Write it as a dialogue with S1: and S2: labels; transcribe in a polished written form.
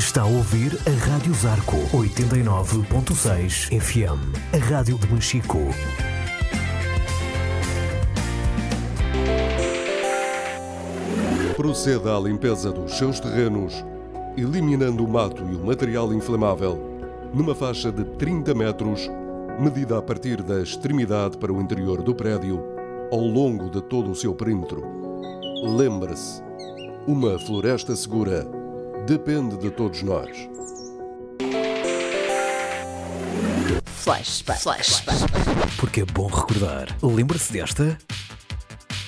S1: Está a ouvir a Rádio Zarco 89.6 FM, a rádio de Machico.
S2: Proceda à limpeza dos seus terrenos, eliminando o mato e o material inflamável, numa faixa de 30 metros, medida a partir da extremidade para o interior do prédio, ao longo de todo o seu perímetro. Lembre-se, uma floresta segura depende de todos nós.
S1: Flashback. Porque é bom recordar. Lembre-se desta?